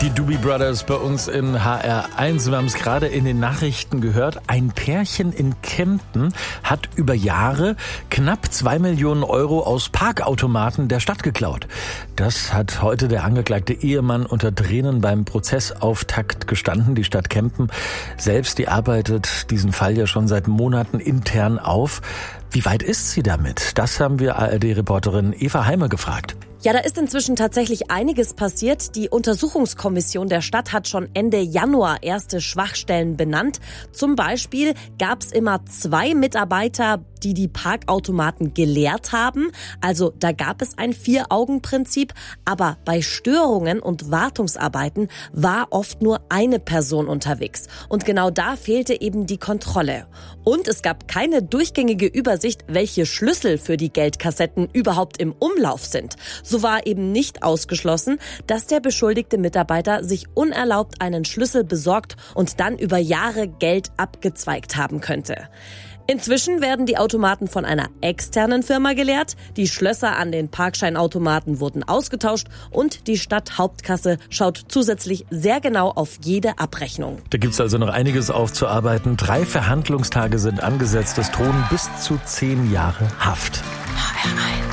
Die Doobie Brothers bei uns in HR1. Wir haben es gerade in den Nachrichten gehört. Ein Pärchen in Kempten hat über Jahre knapp 2 Millionen Euro aus Parkautomaten der Stadt geklaut. Das hat heute der angeklagte Ehemann unter Tränen beim Prozessauftakt gestanden. Die Stadt Kempten selbst, die arbeitet diesen Fall ja schon seit Monaten intern auf. Wie weit ist sie damit? Das haben wir ARD-Reporterin Eva Heimer gefragt. Ja, da ist inzwischen tatsächlich einiges passiert. Die Untersuchungskommission der Stadt hat schon Ende Januar erste Schwachstellen benannt. Zum Beispiel gab es immer 2 Mitarbeiter, die Parkautomaten geleert haben. Also da gab es ein 4-Augen-Prinzip. Aber bei Störungen und Wartungsarbeiten war oft nur eine Person unterwegs. Und genau da fehlte eben die Kontrolle. Und es gab keine durchgängige Übersicht, welche Schlüssel für die Geldkassetten überhaupt im Umlauf sind. So war eben nicht ausgeschlossen, dass der beschuldigte Mitarbeiter sich unerlaubt einen Schlüssel besorgt und dann über Jahre Geld abgezweigt haben könnte. Inzwischen werden die Automaten von einer externen Firma geleert, die Schlösser an den Parkscheinautomaten wurden ausgetauscht und die Stadthauptkasse schaut zusätzlich sehr genau auf jede Abrechnung. Da gibt's also noch einiges aufzuarbeiten. 3 Verhandlungstage sind angesetzt. Es drohen bis zu 10 Jahre Haft. HR1